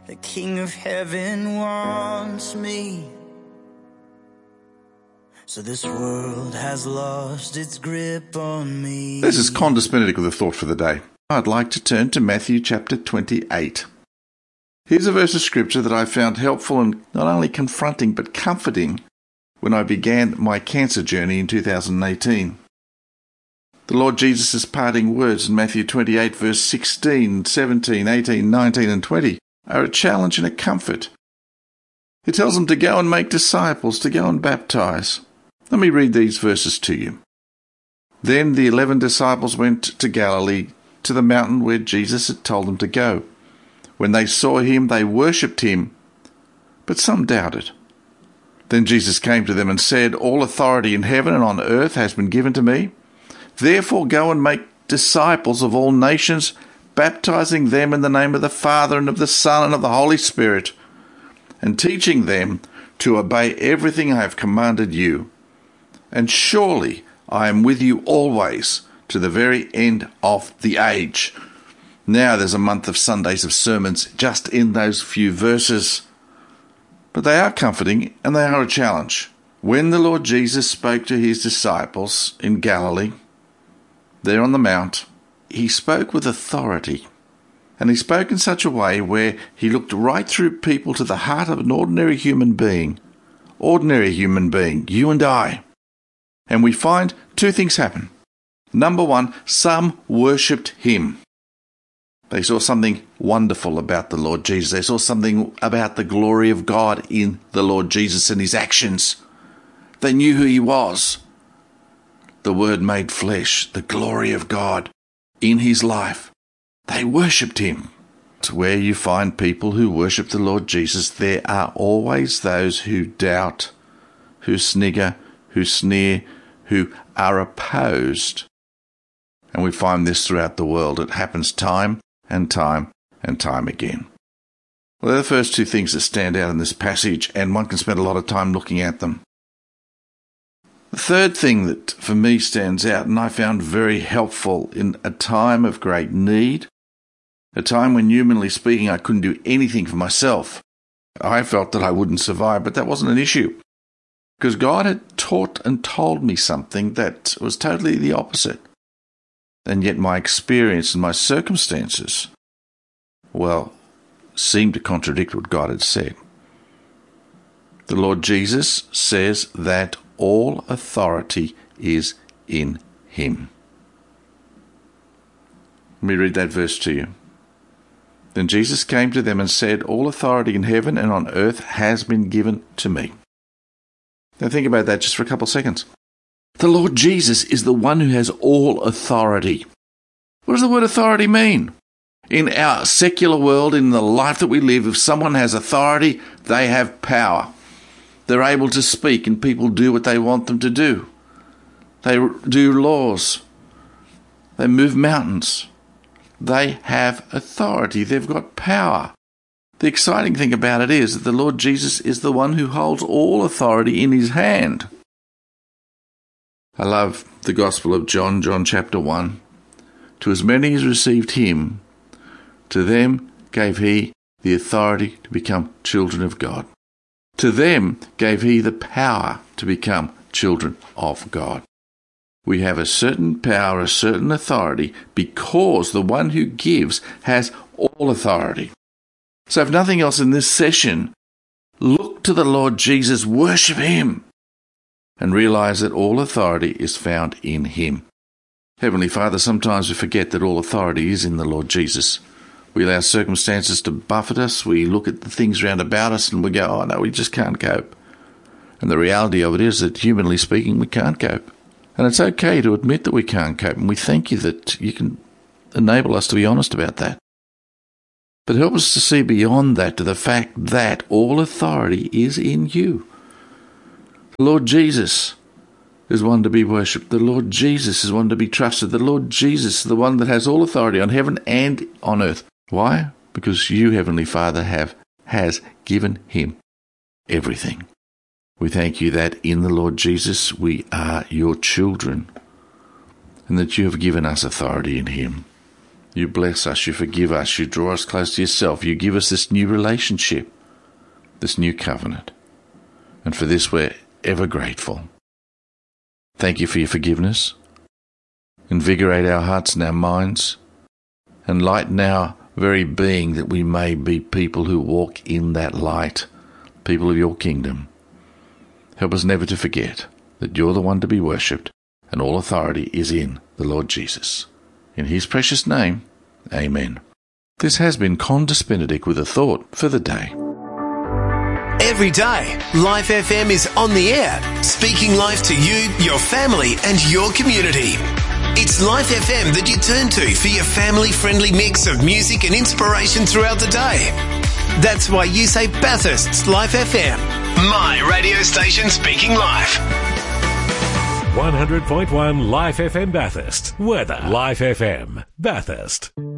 The King of Heaven wants me. So this world has lost its grip on me. This is Condis Benedict with a thought for the day. I'd like to turn to Matthew chapter 28. Here's a verse of scripture that I found helpful and not only confronting but comforting when I began my cancer journey in 2018. The Lord Jesus' parting words in Matthew 28 verse 16, 17, 18, 19 and 20 are a challenge and a comfort. He tells them to go and make disciples, to go and baptize. Let me read these verses to you. Then the 11 disciples went to Galilee, to the mountain where Jesus had told them to go. When they saw him, they worshipped him, but some doubted. Then Jesus came to them and said, "All authority in heaven and on earth has been given to me. Therefore go and make disciples of all nations, baptizing them in the name of the Father and of the Son and of the Holy Spirit, and teaching them to obey everything I have commanded you. And surely I am with you always to the very end of the age." Now there's a month of Sundays of sermons just in those few verses. But they are comforting and they are a challenge. When the Lord Jesus spoke to his disciples in Galilee, there on the mount, he spoke with authority. And he spoke in such a way where he looked right through people to the heart of an ordinary human being, you and I. And we find two things happen. Number one, some worshipped him. They saw something wonderful about the Lord Jesus. They saw something about the glory of God in the Lord Jesus and his actions. They knew who he was. The Word made flesh, the glory of God in his life. They worshipped him. It's where you find people who worship the Lord Jesus. There are always those who doubt, who snigger, who sneer, who are opposed. And we find this throughout the world. It happens time and time and time again. Well, they're the first two things that stand out in this passage, and one can spend a lot of time looking at them. The third thing that for me stands out, and I found very helpful in a time of great need, a time when, humanly speaking, I couldn't do anything for myself. I felt that I wouldn't survive, but that wasn't an issue, because God had taught and told me something that was totally the opposite. And yet my experience and my circumstances, seemed to contradict what God had said. The Lord Jesus says that all authority is in him. Let me read that verse to you. Then Jesus came to them and said, "All authority in heaven and on earth has been given to me." Now think about that just for a couple of seconds. The Lord Jesus is the one who has all authority. What does the word authority mean? In our secular world, in the life that we live, if someone has authority, they have power. They're able to speak and people do what they want them to do. They do laws. They move mountains. They have authority. They've got power. The exciting thing about it is that the Lord Jesus is the one who holds all authority in his hand. I love the Gospel of John chapter 1. To as many as received him, to them gave he the authority to become children of God. To them gave he the power to become children of God. We have a certain power, a certain authority, because the one who gives has all authority. So if nothing else in this session, look to the Lord Jesus, worship him, and realize that all authority is found in him. Heavenly Father, sometimes we forget that all authority is in the Lord Jesus. We allow circumstances to buffet us. We look at the things round about us and we go, "Oh no, we just can't cope." And the reality of it is that, humanly speaking, we can't cope. And it's okay to admit that we can't cope, and we thank you that you can enable us to be honest about that. But help us to see beyond that to the fact that all authority is in you. The Lord Jesus is one to be worshipped. The Lord Jesus is one to be trusted. The Lord Jesus is the one that has all authority on heaven and on earth. Why? Because you, Heavenly Father, has given him everything. We thank you that in the Lord Jesus we are your children, and that you have given us authority in him. You bless us, you forgive us, you draw us close to yourself, you give us this new relationship, this new covenant. And for this we're ever grateful. Thank you for your forgiveness. Invigorate our hearts and our minds, and lighten our very being that we may be people who walk in that light, people of your kingdom. Help us never to forget that you're the one to be worshipped, and all authority is in the Lord Jesus. In his precious name, amen. This has been Condas Benedict with a thought for the day. Every day, Life FM is on the air, speaking life to you, your family and your community. It's Life FM that you turn to for your family-friendly mix of music and inspiration throughout the day. That's why you say Bathurst's Life FM, my radio station speaking life. 100.1 Life FM Bathurst. Weather. Life FM Bathurst.